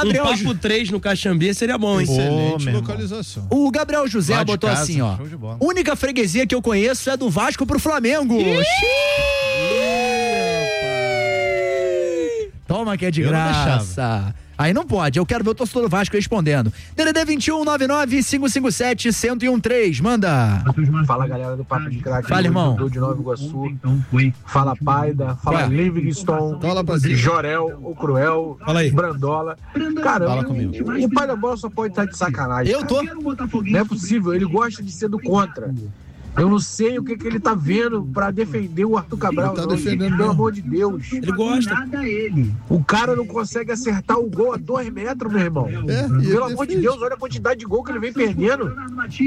Gabriel... Um papo 3 no Caxambi seria bom, hein? Excelente localização. O Gabriel José botou casa, assim, ó. Única freguesia que eu conheço é do Vasco pro Flamengo. Toma que é de graça. Aí não pode, eu quero ver o torcedor do Vasco respondendo. DDD 2199-557-1013, manda. Fala, galera do Papo de Craque. Fala, irmão. De Nova Iguaçu. Fala, Paida. Fala, Livingston. Jorel, o Cruel. Fala aí. Brandola. Cara, o Paida Bola só pode estar de sacanagem. Eu tô. Não é possível, ele gosta de ser do contra. Eu não sei o que ele tá vendo pra defender o Arthur Cabral. Ele tá defendendo, pelo amor de Deus. Ele gosta. O cara não consegue acertar o gol a 2 metros, meu irmão. Pelo amor de Deus, olha a quantidade de gol que ele vem perdendo.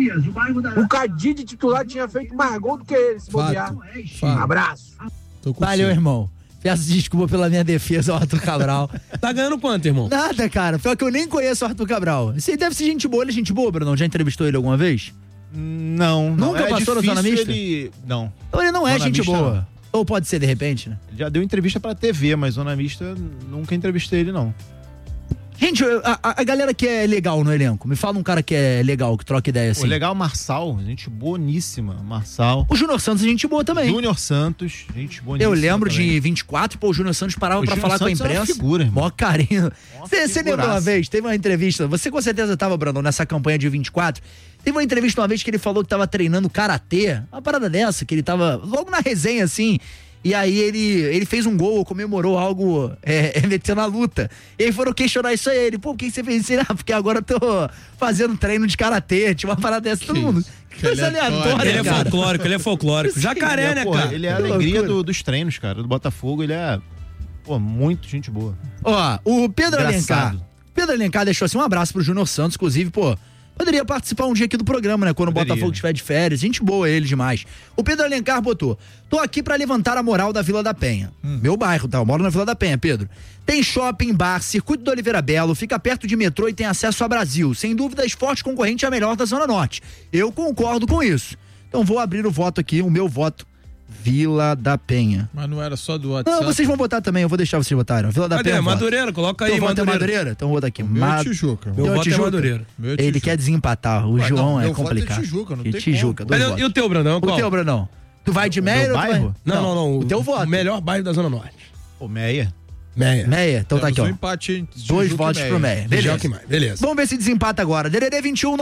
O Cadí de titular tinha feito mais gol do que ele, se bobear. Abraço. Valeu, irmão. Peço desculpa pela minha defesa, o Arthur Cabral. Tá ganhando quanto, irmão? Nada, cara. Pior que eu nem conheço o Arthur Cabral. Você deve ser gente boa. Ele é gente boa, Bruno? Já entrevistou ele alguma vez? Não. Nunca passou na Zona Mista? Não. Então ele não é Zona gente Mista, boa. não. Ou pode ser de repente, né? Já deu entrevista pra TV, mas Zona Mista nunca entrevistei ele, não. Gente, a galera que é legal no elenco, me fala um cara que é legal, que troca ideia assim. Pô, legal, Marçal, gente boníssima, Marçal. O Júnior Santos é gente boa também. Júnior Santos, gente boníssima. Eu lembro também. de 24, pô, o Júnior Santos parava pra falar Santos com a imprensa. É uma figura, irmão. Mó carinho. Você figuraça. lembra uma vez, teve uma entrevista, você com certeza tava, Brandon, nessa campanha de 24, teve uma entrevista uma vez que ele falou que tava treinando karatê, uma parada dessa, que ele tava logo na resenha assim, e aí ele fez um gol, comemorou algo, metendo a luta. E aí foram questionar isso aí, ele, pô, por que você fez isso? Ele, porque agora eu tô fazendo treino de karatê, tinha uma parada dessa, todo mundo. Que coisa aleatória, Ele é cara. folclórico, ele é folclórico. Jacaré, né, cara? Ele é a alegria dos treinos, cara, do Botafogo, ele é, muito gente boa. Ó, o Pedro Engraçado. Alencar. Pedro Alencar deixou assim um abraço pro Júnior Santos, inclusive, pô, poderia participar um dia aqui do programa, né? Quando o Botafogo estiver de férias. Gente boa ele demais. O Pedro Alencar botou: tô aqui pra levantar a moral da Vila da Penha. Meu bairro, tá? Eu moro na Vila da Penha, Pedro. Tem shopping, bar, circuito do Oliveira Belo, fica perto de metrô e tem acesso a Brasil. Sem dúvidas, forte concorrente é a melhor da Zona Norte. Eu concordo com isso. Então vou abrir o voto aqui, o meu voto. Vila da Penha. Mas não era só do WhatsApp? Não, vocês vão botar também, eu vou deixar vocês votarem. Vila da Cadê? Penha. Madureira, coloca aí, Então, Madureira. Madureira. Então vou botar aqui. Meu Tijuca. Meu voto é Madureira. Ele quer desempatar. O João é meu voto é complicado. Tijuca, não E tem Tijuca. E o teu, Brandão? O teu, Brandão? Tu vai de Meia? bairro? Não. O teu voto. O melhor bairro da Zona Norte. Pô, Meia. Meia. Então tá aqui, ó. Um empate entre 2 votos pro Meia. Beleza. Beleza. Vamos ver se desempata agora. DDD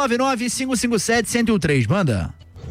2199-557-1013. Manda.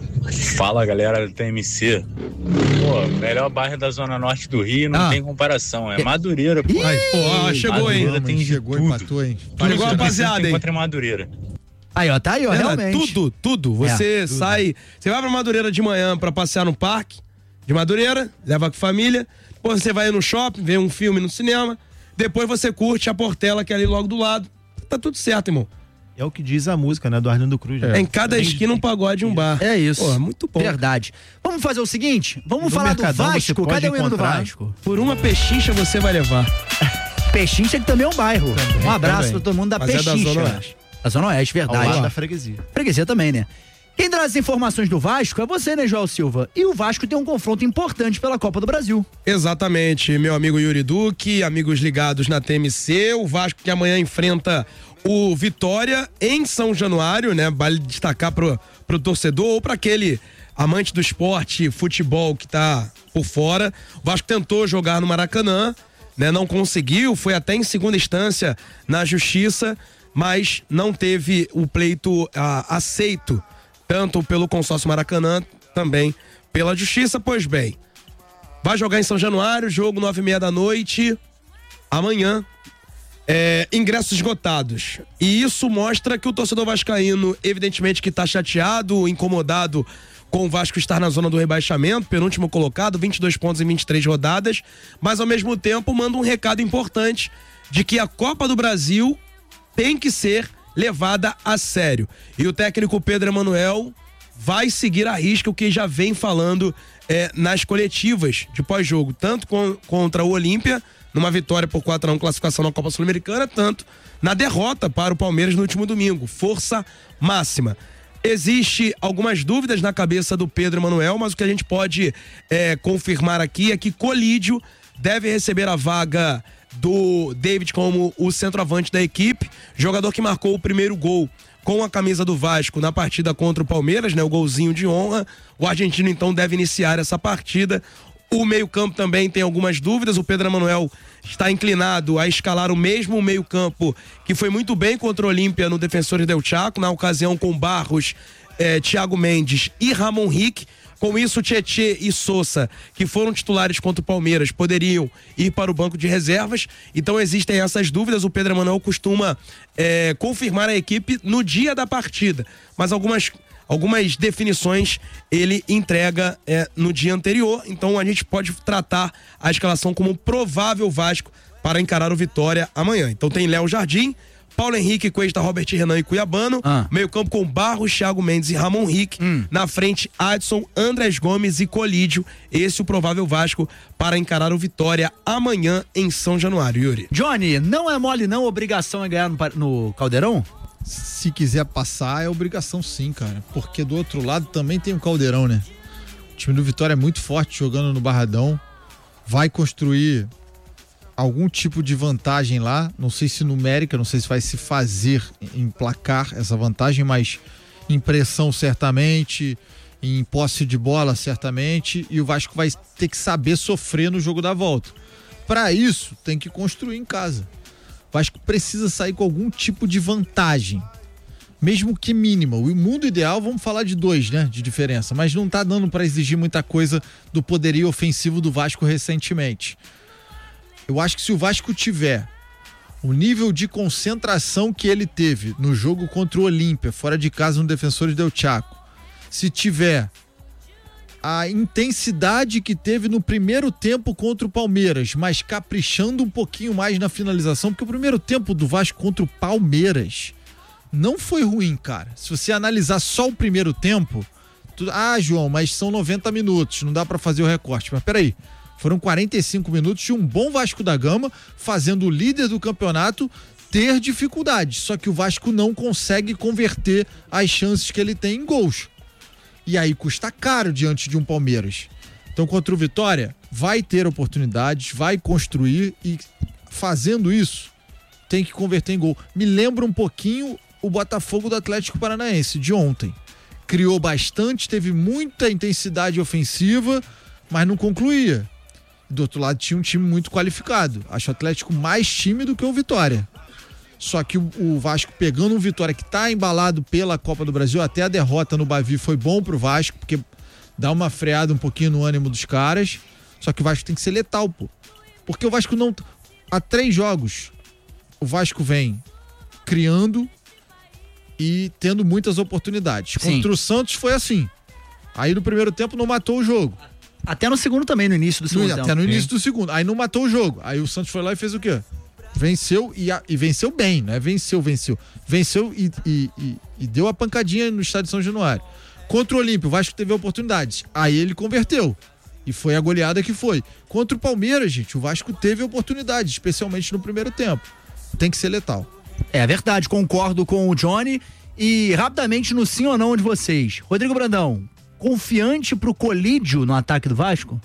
Fala, galera do TMC. Pô, melhor bairro da Zona Norte do Rio, não tem comparação. É Madureira, pô. Chegou, hein? Madureira tem Chegou, tudo. empatou, hein? Chegou, rapaziada, hein? Contra Madureira. Aí, ó, tá aí, ó, realmente. Tudo. Você sai, você vai pra Madureira de manhã pra passear no parque de Madureira, leva com a família, depois você vai no shopping, vê um filme no cinema, depois você curte a Portela, que é ali logo do lado. Tá tudo certo, irmão. É o que diz a música, né, do Arlindo Cruz. É em cada esquina um pagode e um bar. É isso. Pô, muito bom. Verdade. Vamos fazer o seguinte? Vamos No falar do Mercadão você Vasco. pode Cadê o hino do encontrar- Vasco? Por uma pechincha você vai levar. Pechincha, que também é um bairro. Um abraço também. pra todo mundo da Mas é da Pechincha. Zona Oeste. Da Zona Oeste, Ao verdade. lado da freguesia. Freguesia também, né? Quem traz as informações do Vasco é você, né, Joel Silva? E o Vasco tem um confronto importante pela Copa do Brasil. Exatamente, meu amigo Yuri Duque, amigos ligados na TMC, o Vasco que amanhã enfrenta o Vitória em São Januário, né? Vale destacar pro torcedor ou para aquele amante do esporte, futebol que tá por fora. O Vasco tentou jogar no Maracanã, né? Não conseguiu, foi até em segunda instância na justiça, mas não teve o pleito aceito, tanto pelo consórcio Maracanã, também pela justiça. Pois bem, vai jogar em São Januário, jogo 9h30 da noite, amanhã. Ingressos esgotados. E isso mostra que o torcedor vascaíno, evidentemente que tá chateado, incomodado com o Vasco estar na zona do rebaixamento, penúltimo colocado, 22 pontos em 23 rodadas, mas ao mesmo tempo manda um recado importante de que a Copa do Brasil tem que ser levada a sério. E o técnico Pedro Emanuel vai seguir à risca o que já vem falando nas coletivas de pós-jogo, tanto contra o Olímpia, numa vitória por 4-1, classificação na Copa Sul-Americana, tanto na derrota para o Palmeiras no último domingo. Força máxima. Existe algumas dúvidas na cabeça do Pedro Emanuel, mas o que a gente pode confirmar aqui é que Colídio deve receber a vaga do David como o centroavante da equipe, jogador que marcou o primeiro gol com a camisa do Vasco na partida contra o Palmeiras, né? O golzinho de honra. O argentino então deve iniciar essa partida. O meio-campo também tem algumas dúvidas. O Pedro Emanuel está inclinado a escalar o mesmo meio-campo que foi muito bem contra o Olímpia no Defensores del Chaco, na ocasião com Barros, Thiago Mendes e Ramon Rick. Com isso, Tietê e Sousa, que foram titulares contra o Palmeiras, poderiam ir para o banco de reservas. Então existem essas dúvidas. O Pedro Emanuel costuma confirmar a equipe no dia da partida, mas algumas definições ele entrega no dia anterior. Então a gente pode tratar a escalação como provável Vasco para encarar o Vitória amanhã. Então tem Léo Jardim, Paulo Henrique, Cuesta, Robert Renan e Cuiabano. Meio campo com Barros, Thiago Mendes e Ramon Rick. Na frente, Adson, Andrés Gomes e Colídio. Esse é o provável Vasco para encarar o Vitória amanhã em São Januário, Yuri. Johnny, não é mole não, obrigação é ganhar no Caldeirão? Se quiser passar, é obrigação sim, cara. Porque do outro lado também tem um Caldeirão, né? O time do Vitória é muito forte jogando no Barradão. Vai construir algum tipo de vantagem lá, não sei se numérica, não sei se vai se fazer em placar essa vantagem, mas em pressão certamente, em posse de bola certamente, e o Vasco vai ter que saber sofrer no jogo da volta. Para isso, tem que construir em casa. O Vasco precisa sair com algum tipo de vantagem, mesmo que mínima. O mundo ideal, vamos falar de 2, né, de diferença, mas não tá dando para exigir muita coisa do poderio ofensivo do Vasco recentemente. Eu acho que se o Vasco tiver o nível de concentração que ele teve no jogo contra o Olímpia, fora de casa no Defensores del Chaco, se tiver a intensidade que teve no primeiro tempo contra o Palmeiras, mas caprichando um pouquinho mais na finalização, porque o primeiro tempo do Vasco contra o Palmeiras não foi ruim, cara. Se você analisar só o primeiro tempo, João, mas são 90 minutos, não dá pra fazer o recorte. Mas peraí, foram 45 minutos de um bom Vasco da Gama, fazendo o líder do campeonato ter dificuldade. Só que o Vasco não consegue converter as chances que ele tem em gols. E aí custa caro diante de um Palmeiras. Então contra o Vitória, vai ter oportunidades, vai construir e fazendo isso, tem que converter em gol. Me lembra um pouquinho o Botafogo do Atlético Paranaense de ontem. Criou bastante, teve muita intensidade ofensiva, mas não concluía. Do outro lado tinha um time muito qualificado. Acho o Atlético mais time do que o Vitória. Só que o Vasco pegando um Vitória que tá embalado pela Copa do Brasil, até a derrota no Bavi foi bom pro Vasco, porque dá uma freada um pouquinho no ânimo dos caras. Só que o Vasco tem que ser letal, pô. Porque o Vasco não... Há 3 jogos, o Vasco vem criando e tendo muitas oportunidades. Sim. Contra o Santos foi assim. Aí no primeiro tempo não matou o jogo. Até no segundo também, no início do segundo tempo. Até no início do segundo. Aí não matou o jogo. Aí o Santos foi lá e fez o quê? Venceu e venceu bem, né? Venceu e deu a pancadinha no estádio de São Januário. Contra o Olímpio, o Vasco teve oportunidades. Aí ele converteu. E foi a goleada que foi. Contra o Palmeiras, gente, o Vasco teve oportunidades, especialmente no primeiro tempo. Tem que ser letal. É verdade, concordo com o Johnny. E rapidamente no sim ou não de vocês. Rodrigo Brandão, confiante pro Colídio no ataque do Vasco?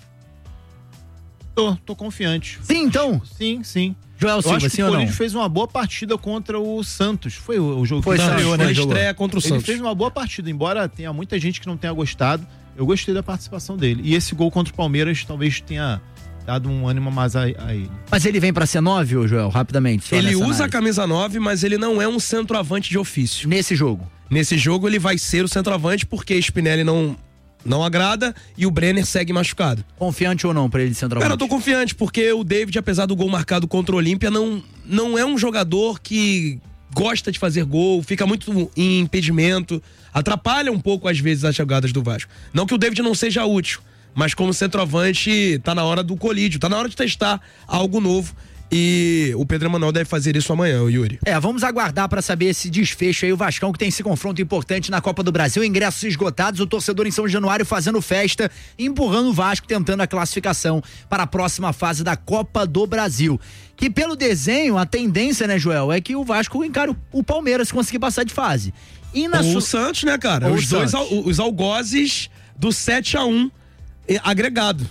Tô confiante. Sim, então? Sim. Joel Silva, sim ou não? O Colídio fez uma boa partida contra o Santos. Foi o jogo que estreou, né? Foi a estreia contra o Santos. Ele fez uma boa partida, embora tenha muita gente que não tenha gostado. Eu gostei da participação dele. E esse gol contra o Palmeiras talvez tenha dado um ânimo mais a ele. Mas ele vem pra ser 9, ô Joel, rapidamente? Ele usa a camisa 9, mas ele não é um centroavante de ofício. Nesse jogo? Nesse jogo ele vai ser o centroavante porque Spinelli não agrada e o Brenner segue machucado. Confiante ou não pra ele de centroavante? Cara, eu tô confiante porque o David, apesar do gol marcado contra o Olímpia, não é um jogador que gosta de fazer gol, fica muito em impedimento, atrapalha um pouco às vezes as jogadas do Vasco. Não que o David não seja útil, mas como centroavante tá na hora do Colídio, tá na hora de testar algo novo. E o Pedro Emanuel deve fazer isso amanhã, o Yuri. Vamos aguardar para saber esse desfecho aí. O Vascão que tem esse confronto importante na Copa do Brasil, ingressos esgotados, o torcedor em São Januário fazendo festa, empurrando o Vasco, tentando a classificação para a próxima fase da Copa do Brasil. Que pelo desenho, a tendência, né, Joel, é que o Vasco encare o Palmeiras se conseguir passar de fase. E o Santos, né, cara? Os algozes do 7-1 agregado.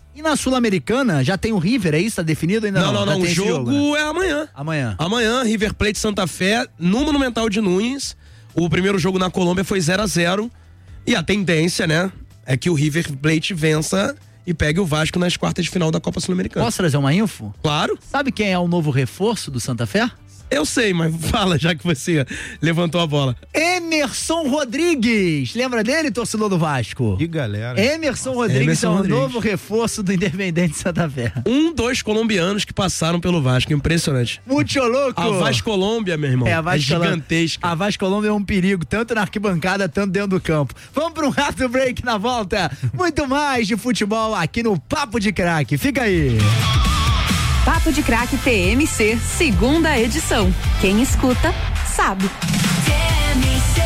E na Sul-Americana já tem o River, é isso? Tá definido ainda? Não. O jogo, né? É amanhã. Amanhã, River Plate Santa Fé, no Monumental de Nunes. O primeiro jogo na Colômbia foi 0-0. E a tendência, né, é que o River Plate vença e pegue o Vasco nas quartas de final da Copa Sul-Americana. Posso trazer uma info? Claro. Sabe quem é o novo reforço do Santa Fé? Eu sei, mas fala já que você levantou a bola. Emerson Rodrigues. Lembra dele, torcedor do Vasco? Que galera. Emerson Rodrigues é o novo reforço do Independente Santa Fé. 2 colombianos que passaram pelo Vasco. Impressionante. Muito louco. A Vascolômbia, meu irmão. É gigantesca. A Vascolômbia é um perigo, tanto na arquibancada, tanto dentro do campo. Vamos para um rápido break na volta. Muito mais de futebol aqui no Papo de Craque. Fica aí. Papo de Craque TMC, segunda edição. Quem escuta, sabe. TMC.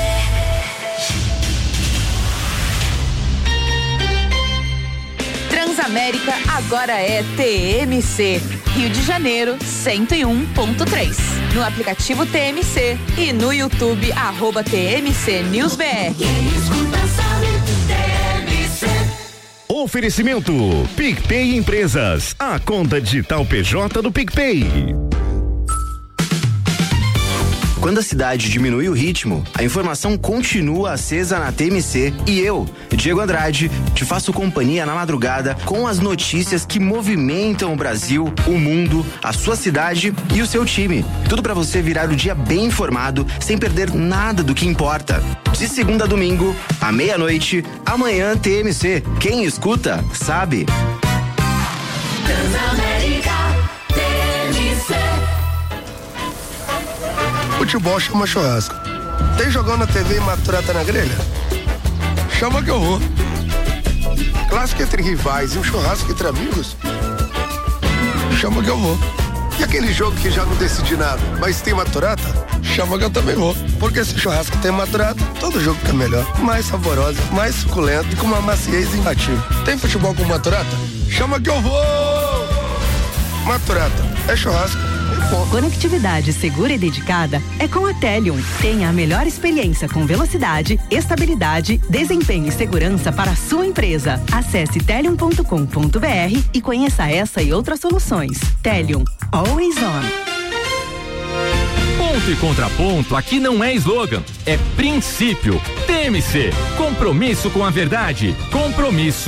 Transamérica agora é TMC. Rio de Janeiro, 101.3. No aplicativo TMC e no YouTube, @TMC News BR. Quem escuta, sabe. TMC. Oferecimento PicPay Empresas, a conta digital PJ do PicPay. Quando a cidade diminui o ritmo, a informação continua acesa na TMC e eu, Diego Andrade, te faço companhia na madrugada com as notícias que movimentam o Brasil, o mundo, a sua cidade e o seu time. Tudo para você virar o dia bem informado, sem perder nada do que importa. De segunda a domingo, à meia-noite, amanhã TMC. Quem escuta, sabe. Transamérica, TMC. Futebol chama churrasco. Tem jogão na TV e maturata na grelha? Chama que eu vou. Clássico entre rivais e um churrasco entre amigos? Chama que eu vou. E aquele jogo que já não decidi nada, mas tem maturata? Chama que eu também vou. Porque se churrasco tem maturata, todo jogo fica melhor. Mais saborosa, mais suculento e com uma maciez imbatível. Tem futebol com maturata? Chama que eu vou! Maturata, é churrasco. Conectividade segura e dedicada é com a Telium. Tenha a melhor experiência com velocidade, estabilidade, desempenho e segurança para a sua empresa. Acesse telium.com.br e conheça essa e outras soluções. Telium, always on. Ponto e contraponto aqui não é slogan, é princípio. TMC, compromisso com a verdade, compromisso